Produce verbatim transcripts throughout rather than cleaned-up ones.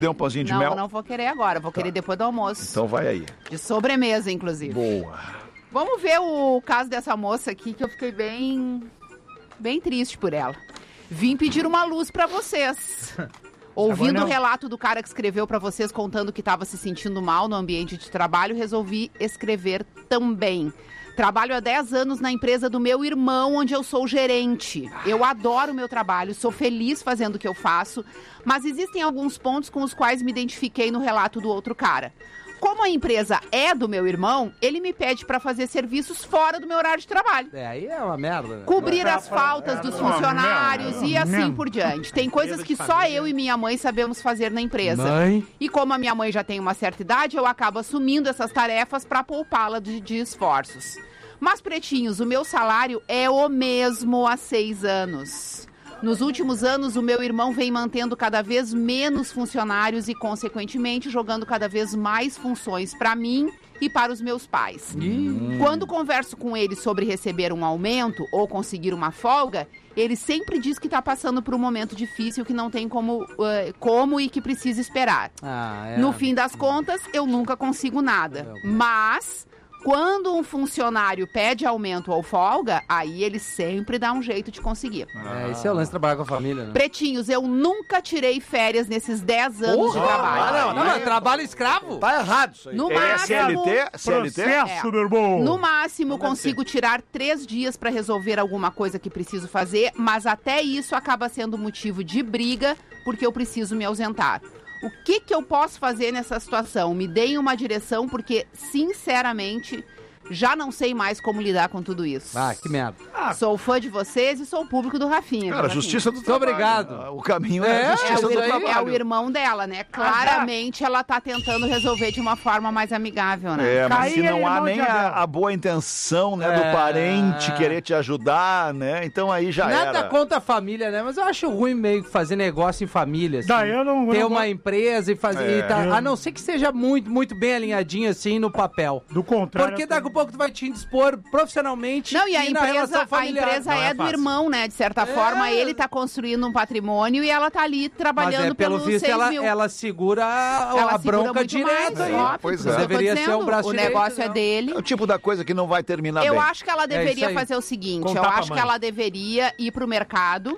Dê um pãozinho de não, mel? Não, não vou querer agora. Vou querer depois do almoço. Então vai aí. De sobremesa, inclusive. Boa. Vamos ver o caso dessa moça aqui, que eu fiquei bem... bem triste por ela. Vim pedir uma luz pra vocês. Ouvindo o relato do cara que escreveu pra vocês contando que estava se sentindo mal no ambiente de trabalho, resolvi escrever também. Trabalho há dez anos na empresa do meu irmão, onde eu sou gerente. Eu adoro o meu trabalho, sou feliz fazendo o que eu faço, mas existem alguns pontos com os quais me identifiquei no relato do outro cara. Como a empresa é do meu irmão, ele me pede para fazer serviços fora do meu horário de trabalho. É, aí é uma merda. Né? Cobrir as faltas dos funcionários e assim por diante. Tem coisas que só eu e minha mãe sabemos fazer na empresa. Mãe? E como a minha mãe já tem uma certa idade, eu acabo assumindo essas tarefas para poupá-la de, de esforços. Mas, pretinhos, o meu salário é o mesmo há seis anos. Nos últimos anos, o meu irmão vem mantendo cada vez menos funcionários e, consequentemente, jogando cada vez mais funções para mim e para os meus pais. Hum. Quando converso com ele sobre receber um aumento ou conseguir uma folga, ele sempre diz que está passando por um momento difícil, que não tem como, uh, como e que precisa esperar. Ah, é. No fim das contas, eu nunca consigo nada. Mas... quando um funcionário pede aumento ou folga, aí ele sempre dá um jeito de conseguir. É, esse é o lance de trabalhar com a família, né? Pretinhos, eu nunca tirei férias nesses dez anos oh, de trabalho. Ah, não, não, não, trabalho escravo. Tá errado isso aí. No é máximo, C L T? C L T? É, no máximo, consigo tirar três dias para resolver alguma coisa que preciso fazer, mas até isso acaba sendo motivo de briga, porque eu preciso me ausentar. O que que eu posso fazer nessa situação? Me deem uma direção, porque, sinceramente, já não sei mais como lidar com tudo isso. Ah, que merda. Ah, sou fã de vocês e sou o público do Rafinha. Cara, Rafinha. justiça do Muito trabalho. obrigado. O caminho é, É, a justiça É o, do irmão, trabalho. é o irmão dela, né? Claramente ela tá tentando resolver de uma forma mais amigável, né? É, mas Caí se não é há irmão nem de a, Abel. a boa intenção, né, É. do parente querer te ajudar, né? Então aí já Nada era. contra a família, né? Mas eu acho ruim meio que fazer negócio em família, assim. Daí eu não- eu Ter não uma gosto. empresa e fazer... É. e tá- Eu- A não ser que seja muito, muito bem alinhadinho, assim, no papel. Do contrário. Porque eu daqui a pouco tu vai te indispor profissionalmente Não, e a na empresa, relação a familiar. empresa Não é, do fácil. irmão, né? De certa É. forma, ele tá construindo um patrimônio e ela tá ali Mas trabalhando é, pelo pelos visto, seis ela, mil. ela segura a, Ela a segura bronca muito direto mais, aí. óbvio, Pois isso é. que eu tô Deveria ser dizendo. um braço O direito, negócio é não. dele. É o tipo da coisa que não vai terminar Eu bem. acho que ela isso deveria aí. fazer o seguinte, Contar eu pra acho mãe. que ela deveria ir pro mercado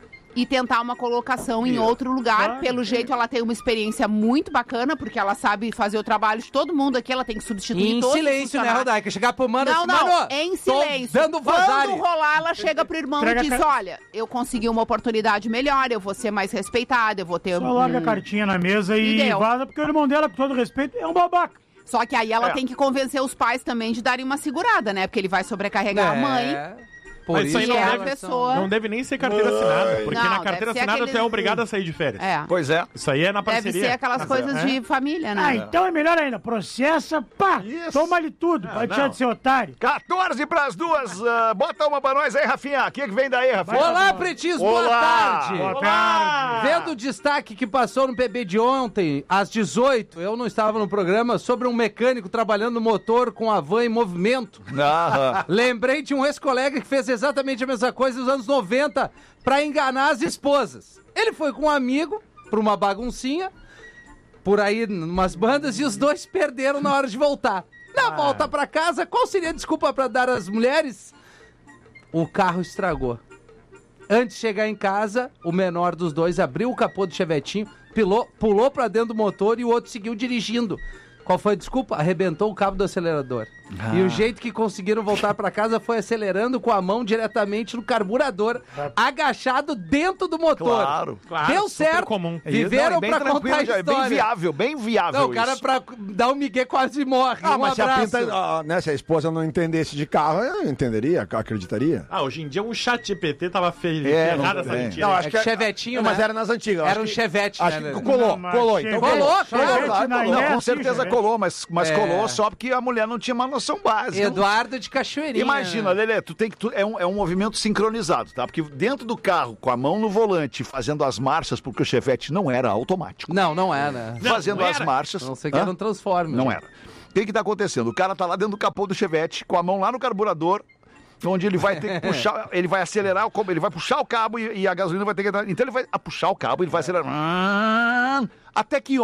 e tentar uma colocação em Isso. outro lugar. Claro, Pelo é. jeito, ela tem uma experiência muito bacana, porque ela sabe fazer o trabalho de todo mundo aqui, ela tem que substituir E em todos os silêncio, né, funcionários. Rodaica? Chegar pro mano Não, assim, não, mano, em tô silêncio. dando vazare. Quando rolar, ela chega pro irmão Entrega e diz, a ca- olha, eu consegui uma oportunidade melhor, eu vou ser mais respeitada, eu vou ter... Só larga a um- cartinha na mesa E e deu. vaza, porque o irmão dela, com todo respeito, é um babaca. Só que aí ela É. tem que convencer os pais também de darem uma segurada, né? Porque ele vai sobrecarregar a mãe. Por Mas isso aí E não é a deve- pessoa... Não deve nem ser carteira assinada, porque Não, na deve carteira ser assinada tu é aqueles- obrigado a sair de férias. É. Pois é. Isso aí é na Deve parceria. ser aquelas coisas É. de família, Ah, né? então é melhor ainda. Processa, pá, Isso. toma-lhe tudo. Pode deixar não. de ser otário. quatorze pras duas. ah, bota uma pra nós aí, Rafinha. O que, que vem daí, Rafinha? Olá, pretinhos, boa Olá. tarde. Boa tarde. Vendo o destaque que passou no P B de ontem, às dezoito, eu não estava no programa, sobre um mecânico trabalhando no motor com a van em movimento. Aham. Lembrei de um ex-colega que fez exatamente a mesma coisa nos anos noventa pra enganar as esposas. Ele foi com um amigo pra uma baguncinha, por aí, numas bandas, e os dois perderam na hora de voltar. Na volta pra casa, qual seria a desculpa pra dar às mulheres? O carro estragou. Antes de chegar em casa, o menor dos dois abriu o capô do chevetinho, pilou, pulou pra dentro do motor e o outro seguiu dirigindo. Qual foi a desculpa? Arrebentou o cabo do acelerador. Ah. E o jeito que conseguiram voltar pra casa foi acelerando com a mão diretamente no carburador, agachado dentro do motor. Claro. Claro, Deu super certo. comum. Viveram Não, é bem pra tranquilo, contar a já, é história. bem viável, bem viável Não, o cara isso. pra dar um migué quase morre. Ah, um mas se a, abraço. pinta, ah, né, se a esposa não entendesse de carro, eu entenderia, acreditaria. Ah, hoje em dia um chat G P T tava fe... É, ferrado não essa tem. mentira. Não, aí. acho É que chevetinho, Mas né? era nas antigas. Era acho um que- chevette, Acho né? que colou, Não, mas colou. chevette- Então Colou, colou. colou. Claro, Não, colou. é Com assim, certeza já, colou, mas, mas É. colou só porque a mulher não tinha uma noção básica. Eduardo de Cachoeirinha. Imagina, Lelê, tu tem que tu, é, um, é um movimento sincronizado, tá? Porque dentro do carro, com a mão no volante, fazendo as marchas, porque o Chevette não era automático. Não, não é, né? Não, fazendo não as era. marchas. A não sei que Hã? era um Transformer. Não era. O que que tá acontecendo? O cara tá lá dentro do capô do Chevette, com a mão lá no carburador, onde ele vai ter que puxar, ele vai acelerar, o cabo, ele vai puxar o cabo e, e a gasolina vai ter que entrar. Então ele vai a puxar o cabo, ele vai acelerar. Até que